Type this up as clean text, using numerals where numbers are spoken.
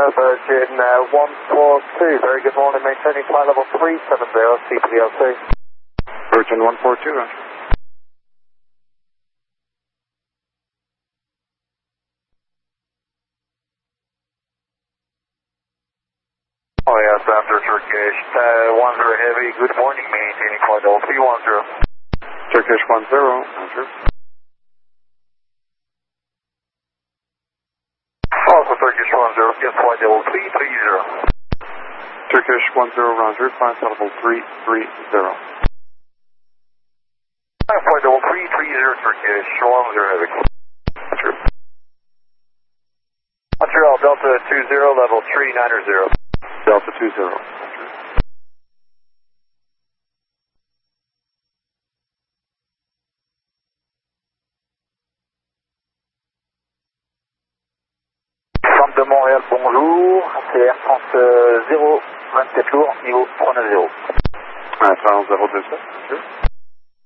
Virgin 142, very good morning, maintaining flight level 370, CPDLC. Virgin 142, roger. Oh yes, after Turkish 10 Heavy, good morning, maintaining flight level 310. Turkish 10, roger. Also Turkish 10, yes, flight level 330. Turkish 10, roger, flight level 330. Flight level 330, Turkish 10 Heavy. Roger. Montreal, Delta 20, level 390. Delta 20, roger. Centre de Montréal, bonjour, c'est Air France 0, 24 jours, niveau 390. Air France 027, roger.